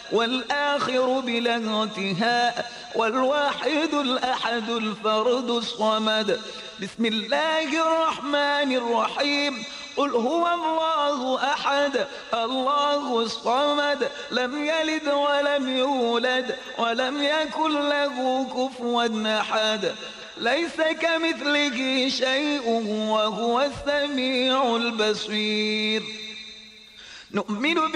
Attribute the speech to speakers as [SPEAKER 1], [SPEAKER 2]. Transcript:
[SPEAKER 1] والآخر بلا انتهاء والواحد الأحد الفرد الصمد. بسم الله الرحمن الرحيم. قل هو الله أحد الله الصمد لم يلد ولم يولد ولم يكن له كفوا أحد ليس كمثله شيء وهو السميع البصير. نؤمن